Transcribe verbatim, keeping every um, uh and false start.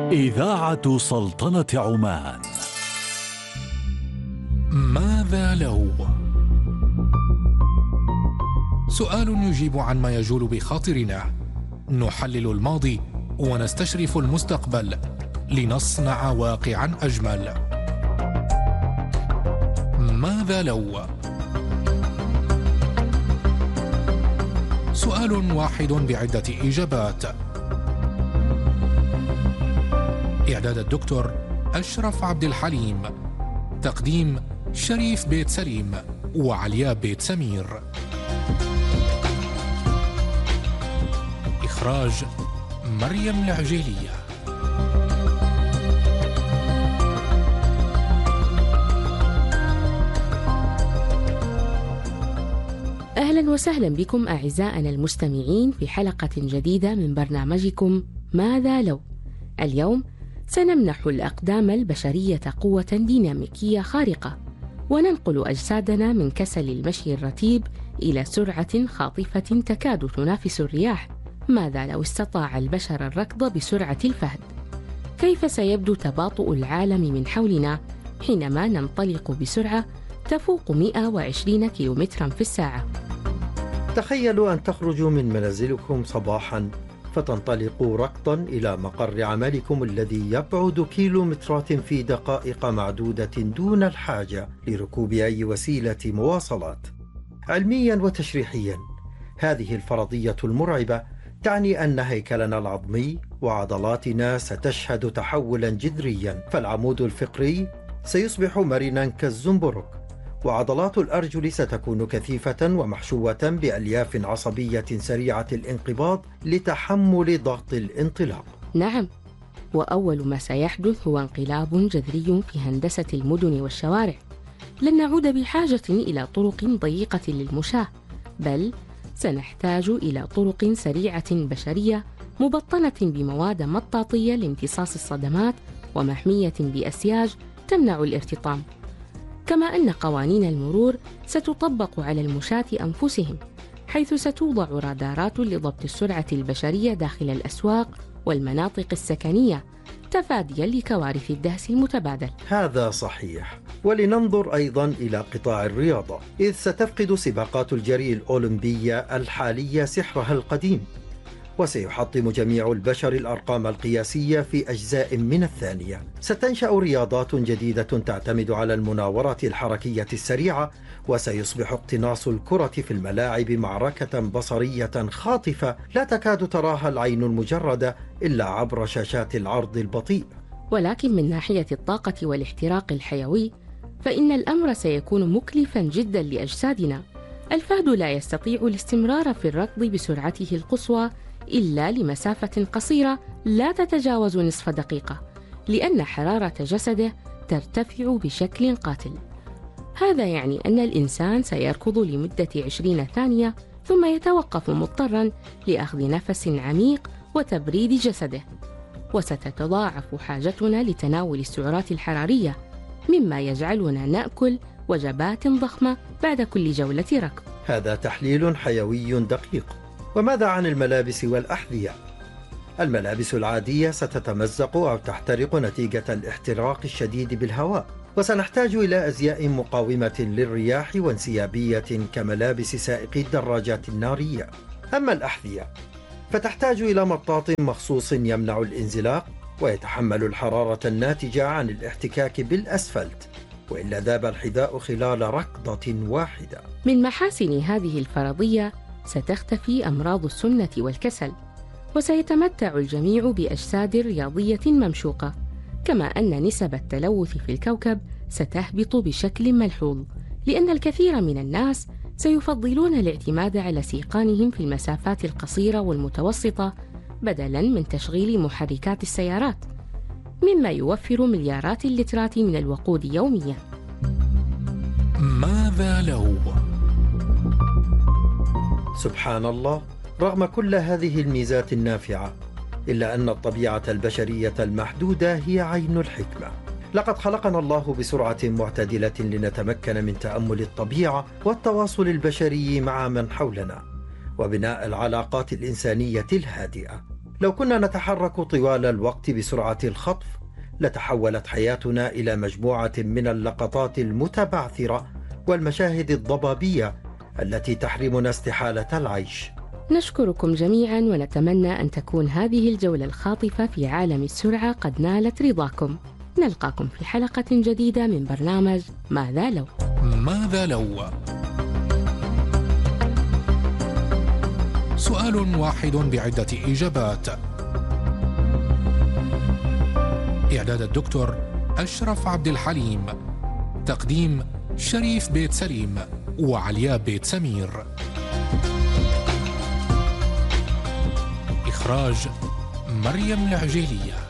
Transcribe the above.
إذاعة سلطنة عمان. ماذا لو؟ سؤال يجيب عن ما يجول بخاطرنا. نحلل الماضي ونستشرف المستقبل لنصنع واقعا أجمل. ماذا لو؟ سؤال واحد بعدة إجابات. إعداد الدكتور أشرف عبد الحليم. تقديم شريف بيت سليم وعليا بيت سمير. إخراج مريم العجيلية. أهلا وسهلا بكم أعزائنا المستمعين في حلقة جديدة من برنامجكم ماذا لو. اليوم سنمنح الأقدام البشرية قوة ديناميكية خارقة، وننقل أجسادنا من كسل المشي الرتيب إلى سرعة خاطفة تكاد تنافس الرياح. ماذا لو استطاع البشر الركض بسرعة الفهد؟ كيف سيبدو تباطؤ العالم من حولنا حينما ننطلق بسرعة تفوق مئة وعشرين كيلومترا في الساعة؟ تخيلوا أن تخرجوا من منازلكم صباحاً فتنطلقوا ركضاً إلى مقر عملكم الذي يبعد كيلومترات في دقائق معدودة دون الحاجة لركوب أي وسيلة مواصلات. علمياً وتشريحياً، هذه الفرضية المرعبة تعني أن هيكلنا العظمي وعضلاتنا ستشهد تحولاً جذرياً، فالعمود الفقري سيصبح مرناً كالزنبرك، وعضلات الأرجل ستكون كثيفة ومحشوة بألياف عصبية سريعة الانقباض لتحمل ضغط الانطلاق. نعم، وأول ما سيحدث هو انقلاب جذري في هندسة المدن والشوارع. لن نعود بحاجة إلى طرق ضيقة للمشاة، بل سنحتاج إلى طرق سريعة بشرية مبطنة بمواد مطاطية لامتصاص الصدمات ومحمية بأسياج تمنع الارتطام. كما أن قوانين المرور ستطبق على المشاة أنفسهم، حيث ستوضع رادارات لضبط السرعة البشرية داخل الأسواق والمناطق السكنية تفاديا لكوارث الدهس المتبادل. هذا صحيح. ولننظر أيضا إلى قطاع الرياضة، إذ ستفقد سباقات الجري الأولمبية الحالية سحرها القديم، وسيحطم جميع البشر الأرقام القياسية في أجزاء من الثانية. ستنشأ رياضات جديدة تعتمد على المناورة الحركية السريعة، وسيصبح اقتناص الكرة في الملاعب معركة بصرية خاطفة لا تكاد تراها العين المجردة إلا عبر شاشات العرض البطيء. ولكن من ناحية الطاقة والاحتراق الحيوي فإن الأمر سيكون مكلفا جدا لأجسادنا. الفهد لا يستطيع الاستمرار في الركض بسرعته القصوى إلا لمسافة قصيرة لا تتجاوز نصف دقيقة، لأن حرارة جسده ترتفع بشكل قاتل. هذا يعني أن الإنسان سيركض لمدة عشرين ثانية ثم يتوقف مضطرا لأخذ نفس عميق وتبريد جسده، وستتضاعف حاجتنا لتناول السعرات الحرارية، مما يجعلنا نأكل وجبات ضخمة بعد كل جولة ركض. هذا تحليل حيوي دقيق. وماذا عن الملابس والأحذية؟ الملابس العادية ستتمزق أو تحترق نتيجة الاحتراق الشديد بالهواء، وسنحتاج إلى أزياء مقاومة للرياح وانسيابية كملابس سائقي الدراجات النارية. أما الأحذية فتحتاج إلى مطاط مخصوص يمنع الانزلاق ويتحمل الحرارة الناتجة عن الاحتكاك بالأسفلت، وإلا ذاب الحذاء خلال ركضة واحدة. من محاسن هذه الفرضية ستختفي أمراض السمنة والكسل، وسيتمتع الجميع بأجساد رياضية ممشوقة، كما أن نسب التلوث في الكوكب ستهبط بشكل ملحوظ، لأن الكثير من الناس سيفضلون الاعتماد على سيقانهم في المسافات القصيرة والمتوسطة بدلاً من تشغيل محركات السيارات، مما يوفر مليارات اللترات من الوقود يومياً. ماذا لو؟ سبحان الله، رغم كل هذه الميزات النافعة، إلا أن الطبيعة البشرية المحدودة هي عين الحكمة. لقد خلقنا الله بسرعة معتدلة لنتمكن من تأمل الطبيعة والتواصل البشري مع من حولنا، وبناء العلاقات الإنسانية الهادئة. لو كنا نتحرك طوال الوقت بسرعة الخطف لتحولت حياتنا إلى مجموعة من اللقطات المتبعثرة والمشاهد الضبابية التي تحرمنا استحالة العيش. نشكركم جميعا ونتمنى أن تكون هذه الجولة الخاطفة في عالم السرعة قد نالت رضاكم. نلقاكم في حلقة جديدة من برنامج ماذا لو. ماذا لو؟ سؤال واحد بعدة إجابات. إعداد الدكتور أشرف عبد الحليم. تقديم شريف بيت سليم وعلياء بيت سمير. إخراج مريم العجيلية.